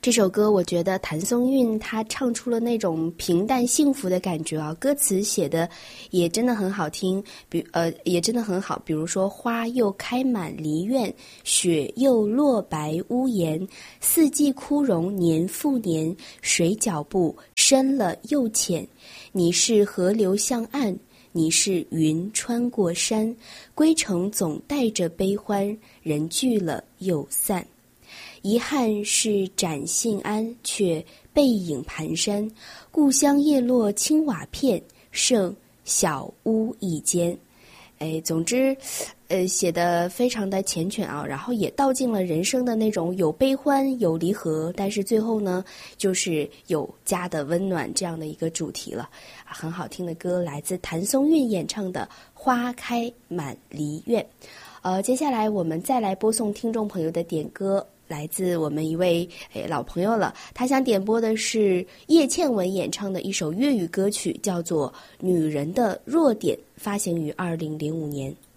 这首歌我觉得谭松韵她唱出了那种平淡幸福的感觉啊，歌词写的也真的很好听，也真的很好，比如说花又开满梨院，雪又落白屋檐，四季枯荣年复年，水脚步深了又浅，你是河流向岸，你是云穿过山，归程总带着悲欢，人聚了又散。遗憾是展信安，却背影蹒跚。故乡叶落青瓦片，剩小屋一间。总之，写得非常的缱绻啊，然后也道尽了人生的那种有悲欢有离合，但是最后呢，就是有家的温暖这样的一个主题了。很好听的歌，来自谭松韵演唱的《花开满梨院》。接下来我们再来播送听众朋友的点歌。来自我们一位老朋友了，他想点播的是叶倩文演唱的一首粤语歌曲，叫做《女人的弱点》，发行于2005年。